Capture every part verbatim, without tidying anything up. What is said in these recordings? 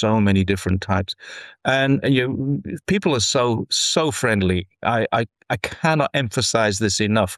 so many different types, and, and you people are so so friendly. I, I I cannot emphasize this enough.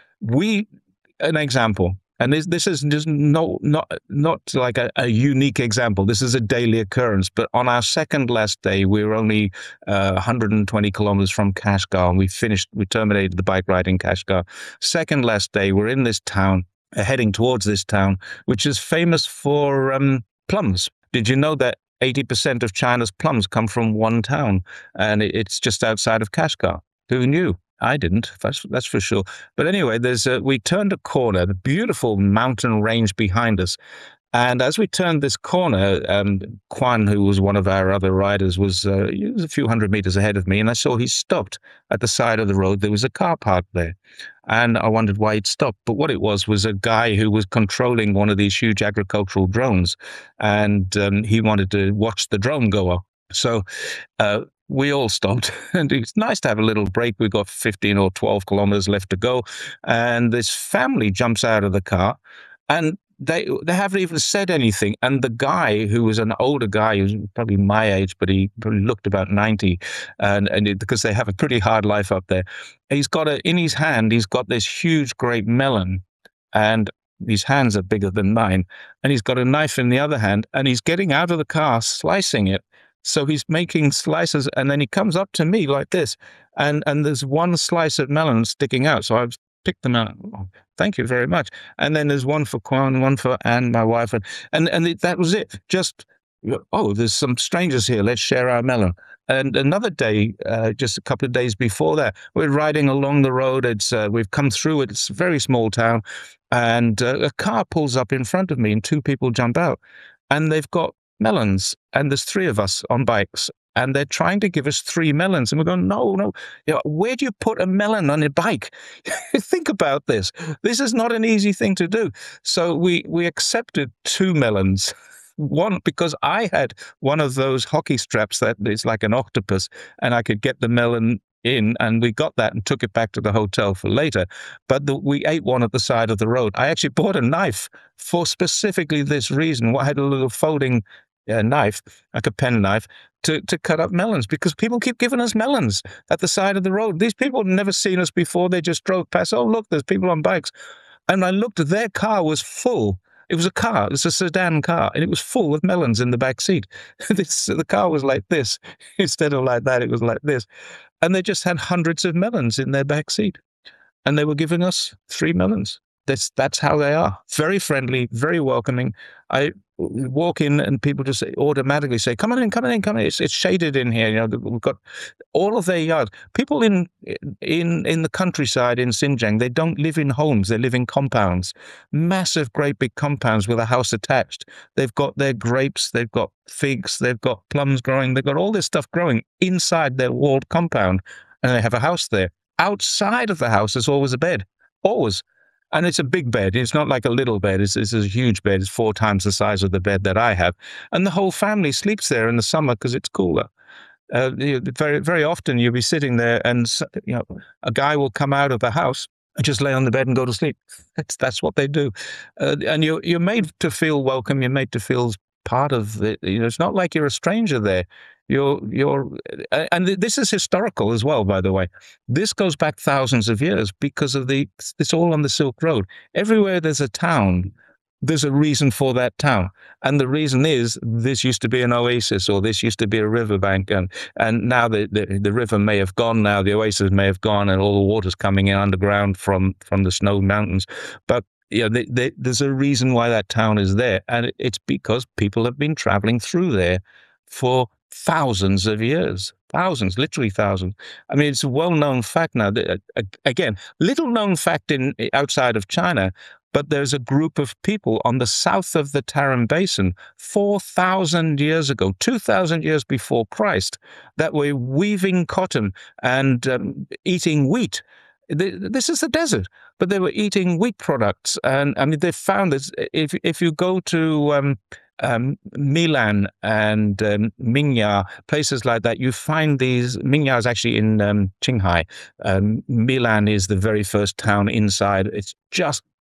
We an example, and this this is just no not not like a, a unique example. This is a daily occurrence. But on our second last day, we were only uh, one hundred twenty kilometers from Kashgar, and we finished. We terminated the bike ride in Kashgar. Second last day, we're in this town, uh, heading towards this town, which is famous for um, plums. Did you know that eighty percent of China's plums come from one town, and it, it's just outside of Kashgar? Who knew? I didn't. That's that's for sure. But anyway, there's a, we turned a corner, the beautiful mountain range behind us, and as we turned this corner, um, Quan, who was one of our other riders, was, uh, he was a few hundred meters ahead of me, and I saw he stopped at the side of the road. There was a car parked there, and I wondered why he'd stopped. But what it was was a guy who was controlling one of these huge agricultural drones, and um, he wanted to watch the drone go up. So uh, we all stopped, and it's nice to have a little break. We've got fifteen or twelve kilometers left to go, and this family jumps out of the car, and they they haven't even said anything. And the guy, who was an older guy, who was probably my age, but he probably looked about ninety, and, and it, because they have a pretty hard life up there, he's got a, in his hand, he's got this huge, great melon, and his hands are bigger than mine, and he's got a knife in the other hand, and he's getting out of the car, slicing it. So he's making slices, and then he comes up to me like this, and, and there's one slice of melon sticking out. So I've picked them out. Oh, thank you very much. And then there's one for Quan, one for Anne, my wife, and and, and it, that was it. Just, oh, there's some strangers here. Let's share our melon. And another day, uh, just a couple of days before that, we're riding along the road. It's uh, we've come through it. It's a very small town, and uh, a car pulls up in front of me, and two people jump out, and they've got melons, and there's three of us on bikes, and they're trying to give us three melons, and we're going, no, no, you know, where do you put a melon on a bike? Think about this. This is not an easy thing to do. So we we accepted two melons. One, because I had one of those hockey straps that is like an octopus, and I could get the melon in, and we got that and took it back to the hotel for later. But the, we ate one at the side of the road. I actually bought a knife for specifically this reason. I had a little folding uh, knife, like a pen knife, to, to cut up melons, because people keep giving us melons at the side of the road. These people had never seen us before. They just drove past. Oh, look, there's people on bikes. And I looked, their car was full. It was a car, it was a sedan car, and it was full of melons in the back seat. This, the car was like this. Instead of like that, it was like this. And they just had hundreds of melons in their back seat. And they were giving us three melons. That's, that's how they are. Very friendly, very welcoming. I walk in and people just automatically say, come on in, come on in, come on in. It's, it's shaded in here. You know, we've got all of their yards. People in, in, in the countryside in Xinjiang, they don't live in homes. They live in compounds, massive, great big compounds with a house attached. They've got their grapes, they've got figs, they've got plums growing. They've got all this stuff growing inside their walled compound, and they have a house there. Outside of the house, there's always a bed, always. And it's a big bed. It's not like a little bed. It's, it's a huge bed. It's four times the size of the bed that I have. And the whole family sleeps there in the summer because it's cooler. Uh, you, very, very often you'll be sitting there, and you know, a guy will come out of the house and just lay on the bed and go to sleep. That's that's what they do. Uh, and you're you're made to feel welcome. You're made to feel part of it. You know, it's not like you're a stranger there. You're, you're, and this is historical as well, by the way. This goes back thousands of years because of the, it's all on the Silk Road. Everywhere there's a town, there's a reason for that town. And the reason is this used to be an oasis, or this used to be a riverbank. And, and now the, the, the river may have gone now, the oasis may have gone, and all the water's coming in underground from, from the snow mountains. But you know, they, they, there's a reason why that town is there. And it's because people have been traveling through there for thousands of years, thousands, literally thousands. I mean, it's a well-known fact now. That, uh, again, little-known fact in outside of China, but there's a group of people on the south of the Tarim Basin four thousand years ago, two thousand years before Christ, that were weaving cotton and um, eating wheat. This is the desert, but they were eating wheat products. And I mean, they found this. If, if you go to um, Um, Milan and um, Mingyar, places like that, you find these. Mingyar is actually in um, Qinghai. Um, Milan is the very first town inside. It's just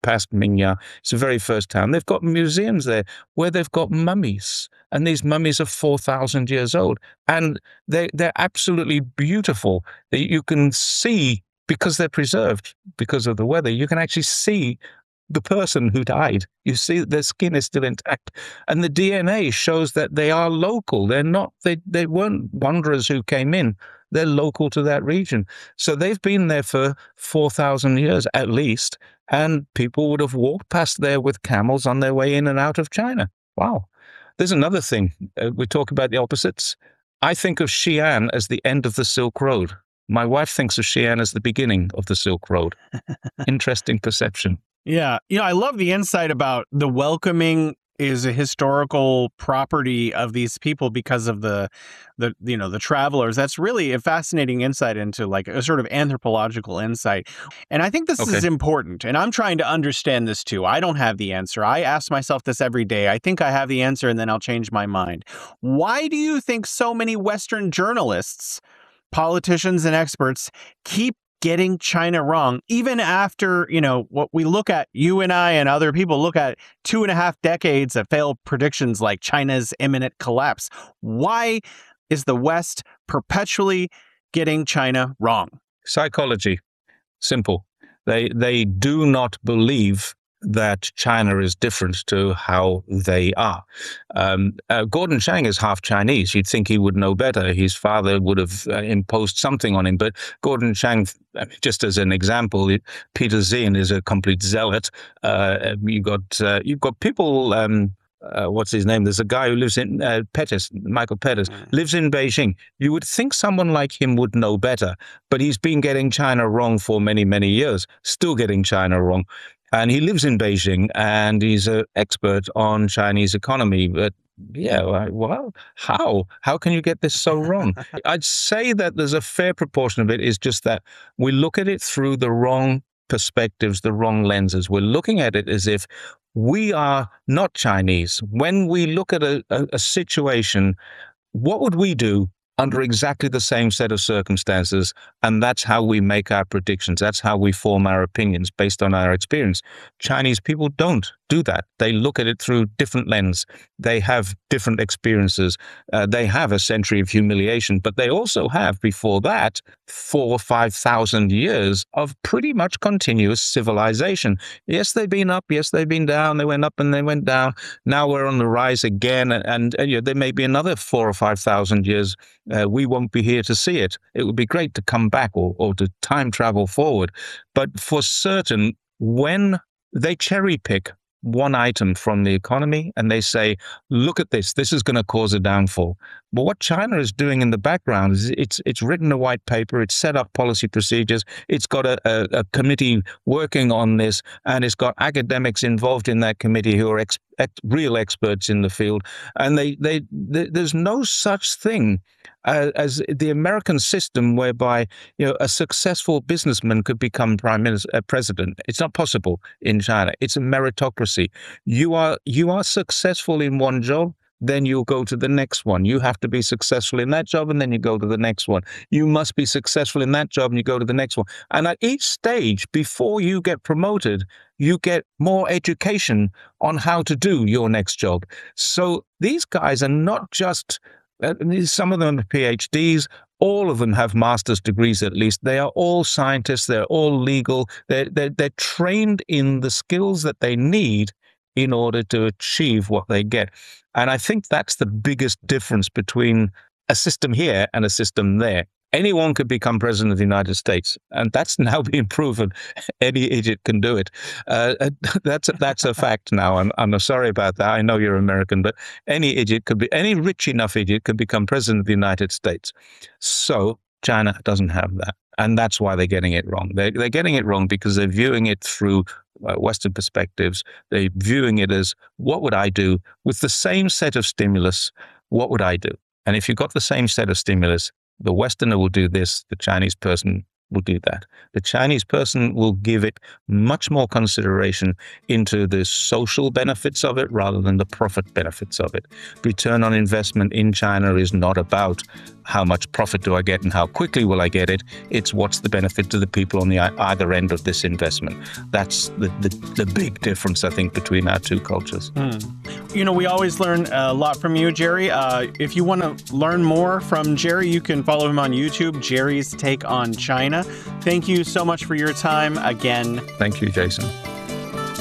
past Minya. It's the very first town. They've got museums there where they've got mummies, and these mummies are four thousand years old, and they they're absolutely beautiful. You can see, because they're preserved because of the weather, you can actually see the person who died. You see that their skin is still intact, and the D N A shows that they are local. They're not. They they weren't wanderers who came in. They're local to that region. So they've been there for four thousand years at least, and people would have walked past there with camels on their way in and out of China. Wow. There's another thing. Uh, we talk about the opposites. I think of Xi'an as the end of the Silk Road. My wife thinks of Xi'an as the beginning of the Silk Road. Interesting perception. Yeah. You know, I love the insight about the welcoming is a historical property of these people because of the, the, you know, the travelers. That's really a fascinating insight into like a sort of anthropological insight. And I think this Okay. is important. And I'm trying to understand this too. I don't have the answer. I ask myself this every day. I think I have the answer and then I'll change my mind. Why do you think so many Western journalists, politicians and experts keep getting China wrong, even after, you know, what we look at, you and I and other people look at two and a half decades of failed predictions like China's imminent collapse? Why is the West perpetually getting China wrong? Psychology. Simple. They they do not believe that China is different to how they are. Um, uh, Gordon Chang is half Chinese. You'd think he would know better. His father would have uh, imposed something on him. But Gordon Chang, just as an example, Peter Zien is a complete zealot. Uh, you got uh, you've got people. Um, Uh, what's his name? There's a guy who lives in uh, Pettis, Michael Pettis, mm. lives in Beijing. You would think someone like him would know better, but he's been getting China wrong for many, many years, still getting China wrong. And he lives in Beijing, and he's an expert on Chinese economy. But yeah, well, how? How can you get this so wrong? I'd say that there's a fair proportion of it is just that we look at it through the wrong perspectives, the wrong lenses. We're looking at it as if we are not Chinese. When we look at a, a, a situation, what would we do under exactly the same set of circumstances? And that's how we make our predictions. That's how we form our opinions based on our experience. Chinese people don't do that. They look at it through different lens. They have different experiences. Uh, they have a century of humiliation, but they also have, before that, four or five thousand years of pretty much continuous civilization. Yes, they've been up. Yes, they've been down. They went up and they went down. Now we're on the rise again, and, and, and you know, there may be another four or five thousand years. Uh, we won't be here to see it. It would be great to come back or, or to time travel forward. But for certain, when they cherry pick one item from the economy and they say, look at this, this is going to cause a downfall. But what China is doing in the background is it's it's written a white paper, it's set up policy procedures, it's got a, a, a committee working on this, and it's got academics involved in that committee who are ex, ex, real experts in the field. And they, they, they there's no such thing uh, as the American system whereby, you know, a successful businessman could become prime minister, uh, president. It's not possible in China. It's a meritocracy. You are you are successful in one job, then you'll go to the next one. You have to be successful in that job, and then you go to the next one. You must be successful in that job, and you go to the next one. And at each stage, before you get promoted, you get more education on how to do your next job. So these guys are not just, uh, some of them are PhDs, all of them have master's degrees at least. They are all scientists, they're all legal, they're, they're, they're trained in the skills that they need in order to achieve what they get. And I think that's the biggest difference between a system here and a system there. Anyone could become president of the United States, and that's now being proven. Any idiot can do it. Uh, that's that's a fact now. I'm I'm sorry about that. I know you're American, but any idiot could be, any rich enough idiot could become president of the United States. So China doesn't have that, and that's why they're getting it wrong. They're they're getting it wrong because they're viewing it through Uh, Western perspectives. They're viewing it as, what would I do with the same set of stimulus? What would I do? And if you've got the same set of stimulus, the Westerner will do this, the Chinese person will do that. The Chinese person will give it much more consideration into the social benefits of it rather than the profit benefits of it. Return on investment in China is not about how much profit do I get and how quickly will I get it. It's what's the benefit to the people on the either end of this investment. That's the, the, the big difference, I think, between our two cultures. Mm. You know, we always learn a lot from you, Jerry. Uh, if you want to learn more from Jerry, you can follow him on YouTube, Jerry's Take on China. Thank you so much for your time again. Thank you, Jason.